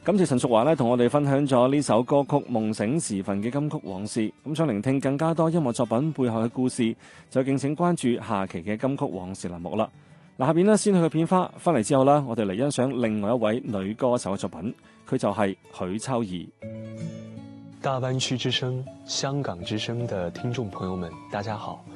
感謝陳淑華同我哋分享咗呢首歌曲《夢醒時分》嘅金曲往事。咁想聆聽更加多音樂作品背後嘅故事，就敬請關注下期嘅金曲往事欄目啦。嗱，下邊呢先去個片花，翻嚟之後呢，我哋嚟欣賞另外一位女歌手嘅作品，佢就係許秋怡。 大灣區之聲、香港之聲的聽眾朋友們，大家好。